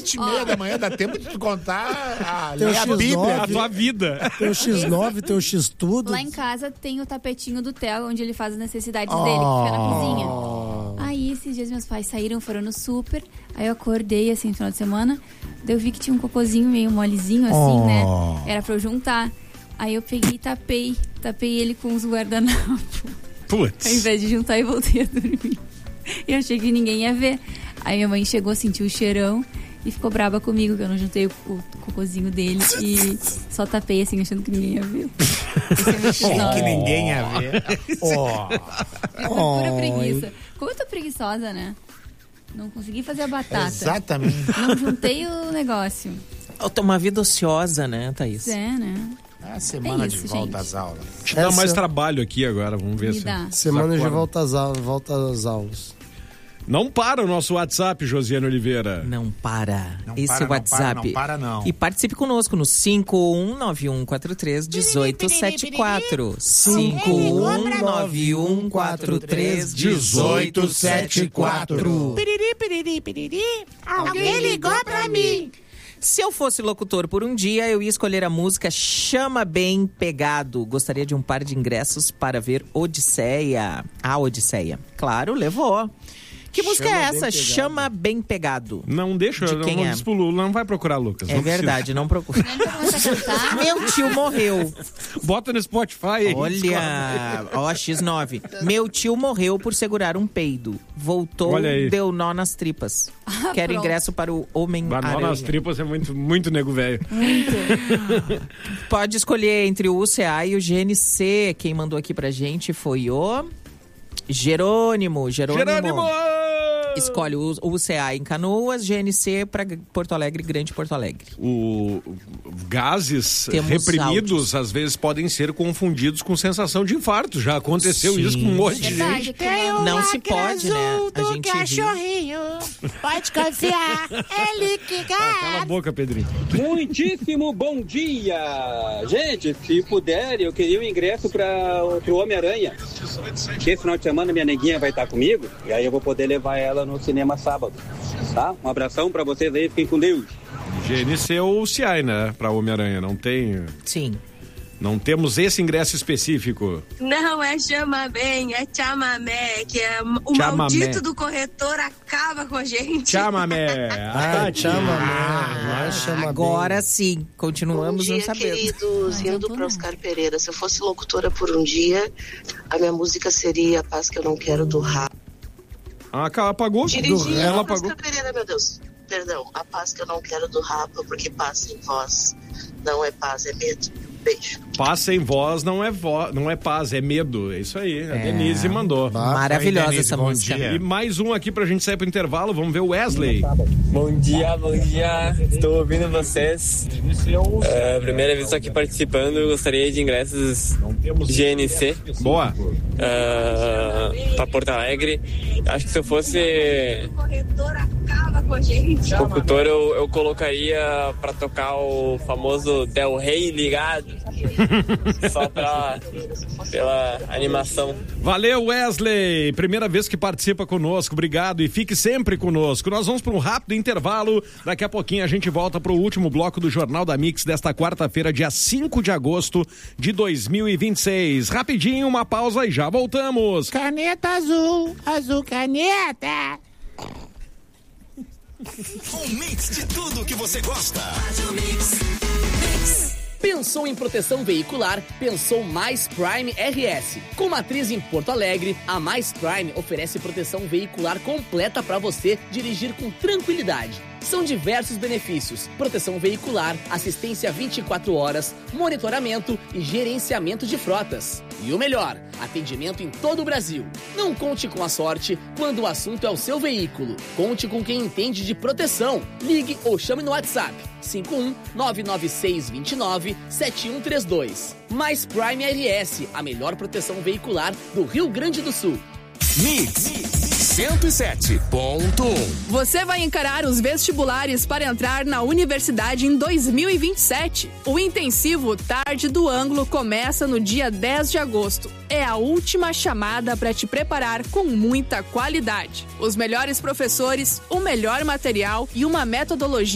7h30 da manhã, dá tempo de tu contar Teu a Bíblia. A tua vida. Teu X9, teu X-tudo. Lá em casa tem o tapetinho do Theo, onde ele faz as necessidades dele, que fica na cozinha. Aí, esses dias, meus pais saíram, foram no super. Aí eu acordei, assim, no final de semana. Daí eu vi que tinha um cocôzinho meio molezinho, assim, né? Era pra eu juntar. Aí eu peguei e tapei ele com os guardanapos. Putz. Ao invés de juntar, e voltei a dormir. E eu achei que ninguém ia ver. Aí minha mãe chegou, sentiu o cheirão e ficou brava comigo, que eu não juntei o cocôzinho dele. E só tapei, assim, achando que ninguém ia ver. Que ninguém ia ver. Pura preguiça. Como eu tô preguiçosa, né? Não consegui fazer a batata. Exatamente. Não juntei o negócio. Uma vida ociosa, né, Thaís? É, né? A semana isso, de volta gente. às aulas. Te dá mais trabalho aqui agora, vamos ver Me se... dá. Semana de acorda. volta às aulas. Não para o nosso WhatsApp, Josiane Oliveira. Não para. Não Esse para, é o WhatsApp. Não para, não. E participe conosco no 5191431874. 5191431874. Alguém ligou pra mim. Se eu fosse locutor por um dia, eu ia escolher a música Chama Bem Pegado. Gostaria de um par de ingressos para ver Odisseia. A Odisseia. Claro, levou. Que música é essa? Chama Bem Pegado. Não deixa, De quem não é? diz pro Lula, não vai procurar, Lucas. É não verdade, não procura. Meu tio morreu. Bota no Spotify. Olha, ó, X9. Meu tio morreu por segurar um peido. Voltou, Olha aí. deu nó nas tripas. Quero pronto. ingresso para o Nó Homem-Aranha. nas tripas é muito nego velho. Pode escolher entre o UCA e o GNC. Quem mandou aqui pra gente foi o Jerônimo. Escolhe o UCA em Canoas, GNC para Porto Alegre, Grande Porto Alegre. O gases Temos reprimidos áudios. às vezes podem ser confundidos com sensação de infarto. Já aconteceu Sim. isso com um monte de Verdade, gente. tem Não se pode, né? A gente Cachorrinho, pode confiar, ele que Cala a boca, Pedrinho. Muitíssimo bom dia! Gente, se puder, eu queria um ingresso para o Homem-Aranha. Que esse final de semana minha neguinha vai estar comigo e aí eu vou poder levar ela no cinema sábado. Tá? Um abração para vocês aí, fiquem com Deus. GNC ou CI, né? Pra Homem-Aranha. Não tem. Sim. Não temos esse ingresso específico. Não é Chama Bem, é Chamamé, que é o Chamamé. maldito do corretor acaba com a gente. Chamamé. Agora sim, continuamos Bom não dia, sabendo. queridos. Indo para Oscar Pereira. Se eu fosse locutora por um dia, a minha música seria A Paz Que Eu Não Quero do Rapa. Ah, apagou? Dirigir Ela Oscar apagou. Pereira, meu Deus. Perdão. A paz que eu não quero do Rapa, porque paz em voz não é paz, é medo. Beijo. Paz sem voz não é paz, é medo. É isso aí. A Denise mandou. Maravilhosa Denise, essa bom música. dia. E mais um aqui pra gente sair pro intervalo. Vamos ver o Wesley. Bom dia. Estou ouvindo vocês. Primeira vez aqui participando, eu gostaria de ingressos GNC. Boa. Para Porto Alegre. Acho que se eu fosse corretor acaba com a gente. locutor, eu colocaria para tocar o famoso Del Rey ligado. Só pela animação. Valeu, Wesley. Primeira vez que participa conosco. Obrigado e fique sempre conosco. Nós vamos para um rápido intervalo. Daqui a pouquinho a gente volta para o último bloco do Jornal da Mix desta quarta-feira, dia 5 de agosto de 2026. Rapidinho, uma pausa e já voltamos. Caneta azul, azul caneta. Um mix de tudo que você gosta. Pensou em proteção veicular? Pensou Mais Prime RS. Com matriz em Porto Alegre, a Mais Prime oferece proteção veicular completa para você dirigir com tranquilidade. São diversos benefícios: proteção veicular, assistência 24 horas, monitoramento e gerenciamento de frotas. E o melhor, atendimento em todo o Brasil. Não conte com a sorte quando o assunto é o seu veículo. Conte com quem entende de proteção. Ligue ou chame no WhatsApp 51-99629-7132. Mais Prime RS, a melhor proteção veicular do Rio Grande do Sul. Mix 107.1. Você vai encarar os vestibulares para entrar na universidade em 2027. O intensivo Tarde do Ângulo começa no dia 10 de agosto. É a última chamada para te preparar com muita qualidade. Os melhores professores, o melhor material e uma metodologia